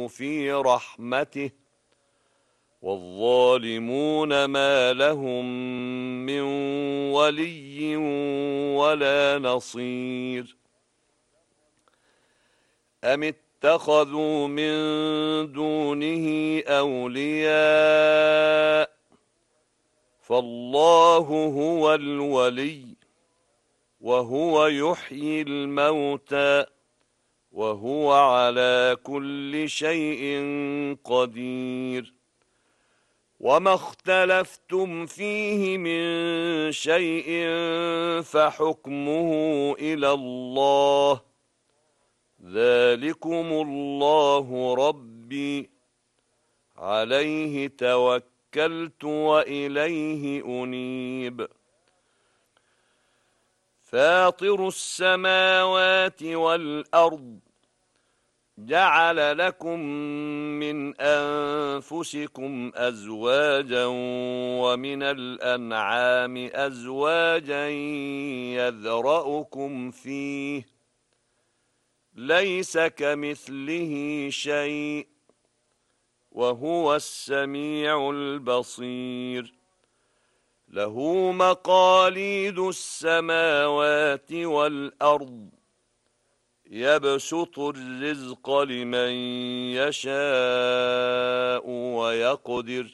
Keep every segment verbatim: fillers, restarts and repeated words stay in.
في رحمته والظالمون ما لهم من ولي ولا نصير. أم اتخذوا من دونه أولياء فالله هو الولي وهو يحيي الموتى وهو على كل شيء قدير. وما اختلفتم فيه من شيء فحكمه إلى الله ذلكم الله ربي عليه توكلت وإليه أنيب. فاطر السماوات والأرض جعل لكم من أنفسكم أزواجا ومن الأنعام أزواجا يذرأكم فيه ليس كمثله شيء وهو السميع البصير. له مقاليد السماوات والأرض يبسط الرزق لمن يشاء ويقدر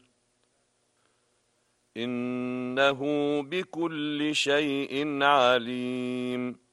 إنه بكل شيء عليم.